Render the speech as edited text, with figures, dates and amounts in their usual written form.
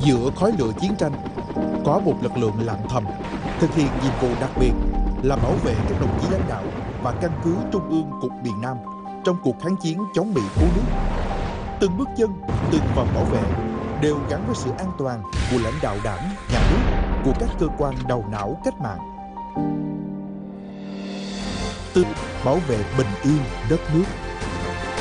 Giữa khói lửa chiến tranh, có một lực lượng lặng thầm thực hiện nhiệm vụ đặc biệt là bảo vệ các đồng chí lãnh đạo và căn cứ Trung ương Cục miền Nam trong cuộc kháng chiến chống Mỹ cứu nước. Từng bước chân, từng vòng bảo vệ đều gắn với sự an toàn của lãnh đạo Đảng, Nhà nước, của các cơ quan đầu não cách mạng. Từ bảo vệ bình yên đất nước.